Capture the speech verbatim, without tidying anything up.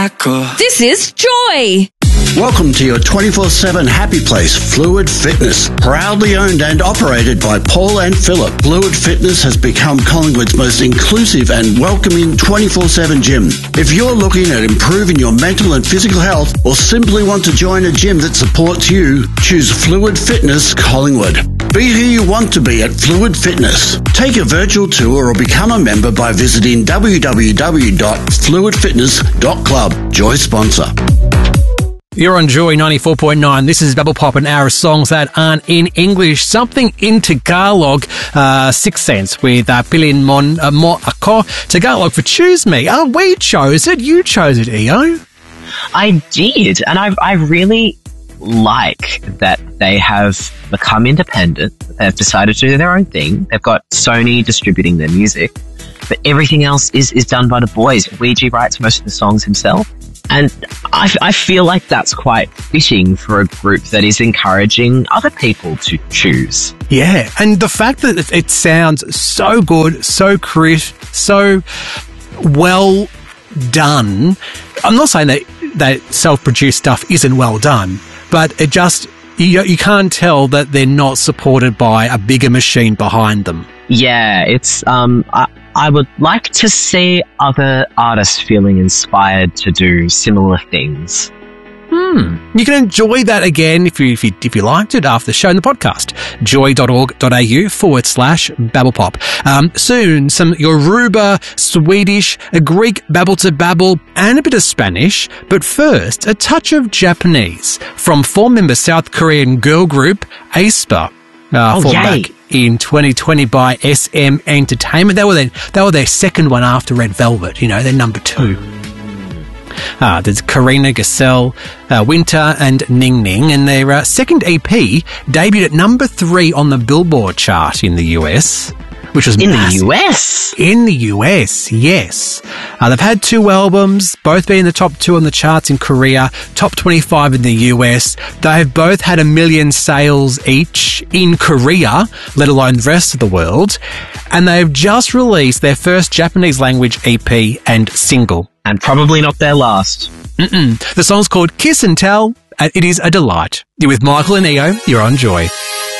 cycle. This is Joy. Welcome to your twenty-four seven happy place, Fluid Fitness. Proudly owned and operated by Paul and Philip, Fluid Fitness has become Collingwood's most inclusive and welcoming twenty-four seven gym. If you're looking at improving your mental and physical health or simply want to join a gym that supports you, choose Fluid Fitness Collingwood. Be who you want to be at Fluid Fitness. Take a virtual tour or become a member by visiting w w w dot fluid fitness dot club. Joy sponsor. You're on Joy ninety-four point nine. This is Bubble Pop, an hour of songs that aren't in English. Something in Tagalog, uh, Sixth Sense with uh, Pilin Mon uh, Mo Ako. Tagalog for Choose Me. Oh, we chose it. You chose it, E O. I did, and I, I really like that they have become independent. They've decided to do their own thing. They've got Sony distributing their music, but everything else is, is done by the boys. Ouija writes most of the songs himself. And I, I feel like that's quite fitting for a group that is encouraging other people to choose. Yeah, and the fact that it, it sounds so good, so crisp, so well done. I'm not saying that, that self-produced stuff isn't well done, but it just, you, you can't tell that they're not supported by a bigger machine behind them. Yeah, it's, um, I, I would like to see other artists feeling inspired to do similar things. Hmm. You can enjoy that again if you, if you, if you liked it after the show in the podcast. joy.org.au forward slash babblepop. Um, soon, some Yoruba, Swedish, a Greek babble to babble, and a bit of Spanish. But first, a touch of Japanese from four-member South Korean girl group aespa. Uh, oh, formed back in twenty twenty by S M Entertainment. They were their, they were their second one after Red Velvet. You know, they're number two. Uh, there's Karina Gasell, uh, Winter and Ning Ning, and their uh, second E P debuted at number three on the Billboard chart in the U S, which was in massive. the U S. In the U S, yes. Uh, they've had two albums, both being the top two on the charts in Korea, top twenty-five in the U S. They have both had a million sales each in Korea, let alone the rest of the world. And they've just released their first Japanese language E P and single. And probably not their last. Mm-mm. The song's called Kiss and Tell, and it is a delight. You're with Michael and E O. You're on Joy.